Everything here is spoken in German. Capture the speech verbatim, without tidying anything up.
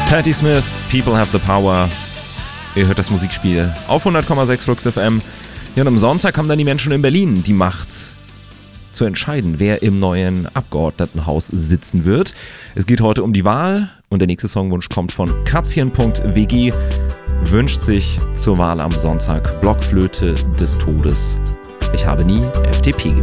Patti Smith, People Have the Power. Ihr hört das Musikspiel auf hundert Komma sechs Flux F M. Ja, und am Sonntag haben dann die Menschen in Berlin die Macht zu entscheiden, wer im neuen Abgeordnetenhaus sitzen wird. Es geht heute um die Wahl und der nächste Songwunsch kommt von Katzchen punkt w g. Wünscht sich zur Wahl am Sonntag Blockflöte des Todes. Ich habe nie F D P gewählt.